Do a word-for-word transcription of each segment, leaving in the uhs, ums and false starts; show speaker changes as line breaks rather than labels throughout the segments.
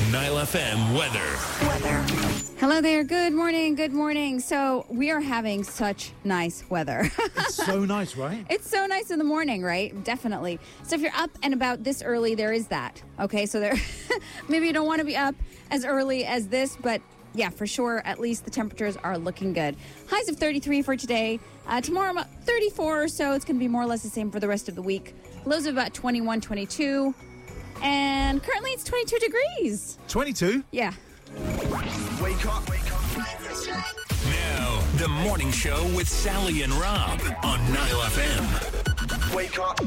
Nile F M weather. Weather.
Hello there. Good morning. Good morning. So we are having such nice weather.
It's so nice, right?
It's so nice in the morning, right? Definitely. So if you're up and about this early, there is that. Okay, so there, maybe you don't want to be up as early as this, but yeah, for sure, at least the temperatures are looking good. Highs of thirty-three for today. Uh, tomorrow, about thirty-four or so. It's going to be more or less the same for the rest of the week. Lows of about twenty-one, twenty-two. And currently it's twenty-two degrees.
twenty-two?
Yeah.
Wake up. Wake up. Now, the morning show with Sally and Rob on Nile F M. Wake up.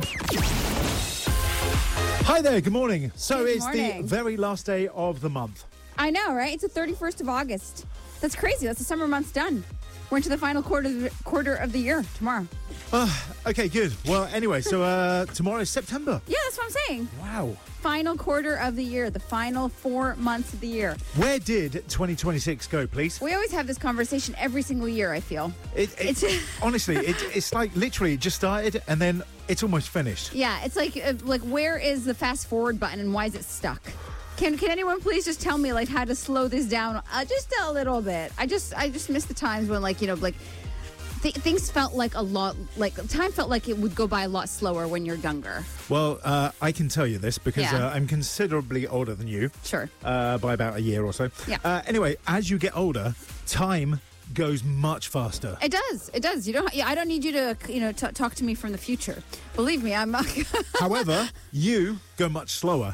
Hi there, good morning. So
Good
it's
morning.
the very last day of the month.
I know, right? It's the thirty-first of August. That's crazy. That's the summer month's done. We're into the final quarter quarter of the year tomorrow.
Uh, okay, good. Well, anyway, so uh, tomorrow is September.
Yeah, that's what I'm saying.
Wow.
Final quarter of the year, the final four months of the year.
Where did twenty twenty-six go, please?
We always have this conversation every single year, I feel.
It, it,
It's-
honestly, it, it's like literally it just started and then it's almost finished.
Yeah, it's like uh, like where is the fast forward button and why is it stuck? Can can anyone please just tell me like how to slow this down uh, just a little bit? I just I just miss the times when like you know like th- things felt like a lot like time felt like it would go by a lot slower when you're younger.
Well, uh, I can tell you this because
Yeah.
uh, I'm considerably older than you.
Sure.
Uh, by about a year or so.
Yeah.
Uh, anyway, as you get older, time goes much faster.
It does. It does. You don't. Yeah, I don't need you to you know t- talk to me from the future. Believe me, I'm.
However, you go much slower.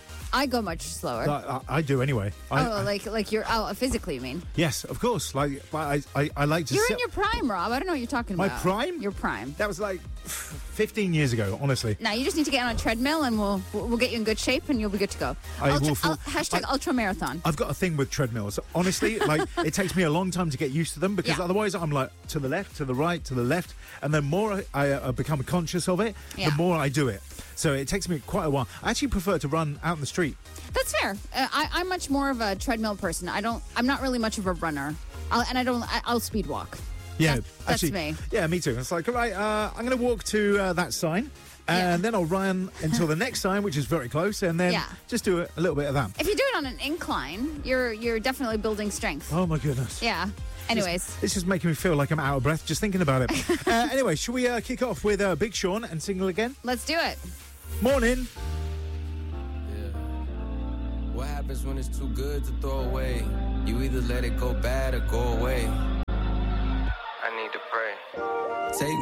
I go much slower.
I, I, I do anyway. I,
oh,
I-
like like you're oh physically, you mean?
yes, of course. Like I, I, I like to.
You're
sit-
in your prime, Rob. I don't know what you're talking
My
about.
prime?
Your prime.
That was like fifteen years ago, honestly.
Now you just need to get on a treadmill, and we'll we'll get you in good shape, and you'll be good to go.
I
Ultra,
will feel-
ul- hashtag
I-
ultra marathon.
I've got a thing with treadmills. Honestly, like it takes me a long time to get used to them because
Yeah.
otherwise I'm like to the left, to the right, to the left, and the more I uh, become conscious of it,
Yeah.
the more I do it. So it takes me quite a while. I actually prefer to run out in the street.
That's fair. Uh, I, I'm much more of a treadmill person. I don't. I'm not really much of a runner, I'll, and I don't. I, I'll speed walk.
Yeah,
That- that's
actually,
me.
Yeah, me too. It's like, all right, uh, I'm going to walk to uh, that sign, and
Yeah.
then I'll run until the next sign, which is very close, and then
Yeah.
just do a, a little bit of that.
If you do it on an incline, you're you're definitely building strength.
Oh my goodness.
Yeah. Anyways,
This is making me feel like I'm out of breath just thinking about it. uh, anyway, shall we uh, kick off with uh, Big Sean and Single Again?
let's do it.
Morning.
Yeah. What happens when it's too good to throw away? You either let it go bad or go away.